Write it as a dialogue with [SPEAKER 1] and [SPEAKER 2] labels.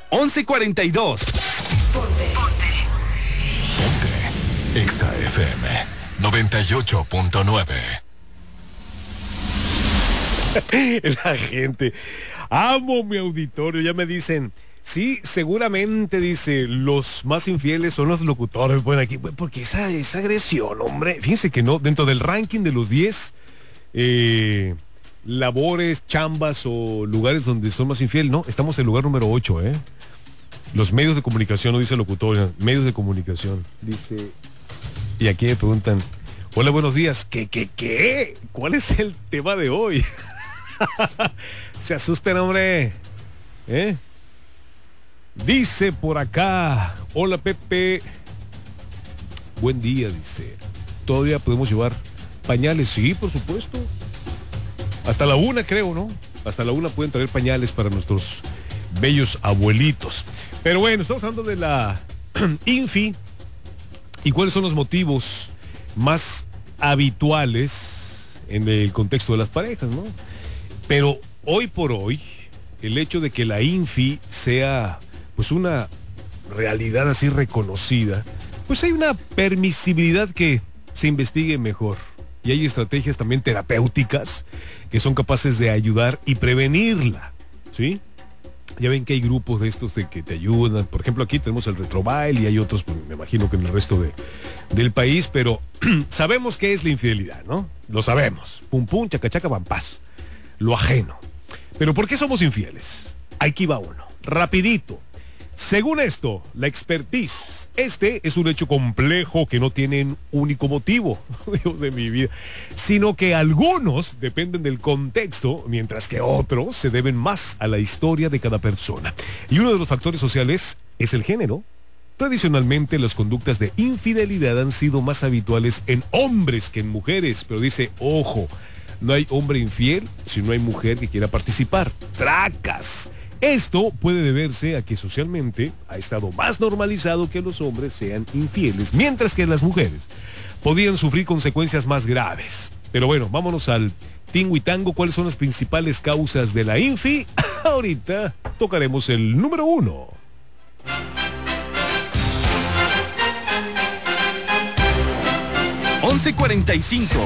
[SPEAKER 1] 11:42.
[SPEAKER 2] Ponte. Exa FM 98.9.
[SPEAKER 3] La gente, amo mi auditorio, ya me dicen, sí, seguramente, dice, los más infieles son los locutores. Bueno, aquí, porque esa agresión, hombre, fíjense que no, dentro del ranking de los 10 labores, chambas o lugares donde son más infieles, no, estamos en el lugar número 8, Los medios de comunicación, no dice locutor, medios de comunicación, dice, y aquí me preguntan, hola, buenos días, ¿qué? ¿Cuál es el tema de hoy? Se asusten, hombre. Dice por acá, hola Pepe, buen día, dice, todavía podemos llevar pañales, sí, por supuesto, hasta la 1 creo, ¿no? Hasta la 1 pueden traer pañales para nuestros bellos abuelitos. Pero bueno, estamos hablando de la INFI y cuáles son los motivos más habituales en el contexto de las parejas, ¿no? Pero hoy por hoy, el hecho de que la INFI sea pues una realidad así reconocida, pues hay una permisibilidad que se investigue mejor. Y hay estrategias también terapéuticas que son capaces de ayudar y prevenirla, ¿sí? Ya ven que hay grupos de estos de que te ayudan. Por ejemplo, aquí tenemos el Retrobail y hay otros, pues, me imagino que en el resto del país, pero sabemos qué es la infidelidad, ¿no? Lo sabemos. Pum pum, chaca chaca, pam paz. Lo ajeno. Pero ¿por qué somos infieles? Aquí va uno. Rapidito. Según esto, la expertise, este es un hecho complejo que no tiene un único motivo, Dios de mi vida, sino que algunos dependen del contexto, mientras que otros se deben más a la historia de cada persona. Y uno de los factores sociales es el género. Tradicionalmente, las conductas de infidelidad han sido más habituales en hombres que en mujeres, pero dice, ojo, no hay hombre infiel si no hay mujer que quiera participar. ¡Tracas! Esto puede deberse a que socialmente ha estado más normalizado que los hombres sean infieles, mientras que las mujeres podían sufrir consecuencias más graves. Pero bueno, vámonos al tingo y tango. ¿Cuáles son las principales causas de la infi? Ahorita tocaremos el número 1.
[SPEAKER 1] $11:45.